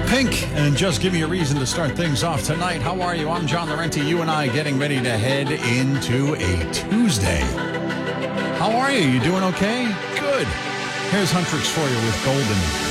Pink, and just give me a reason to start things off tonight. How are you? I'm John Laurenti. You and I getting ready to head into a Tuesday. How are you? You doing okay? Good. Here's Huntrix for you with Golden.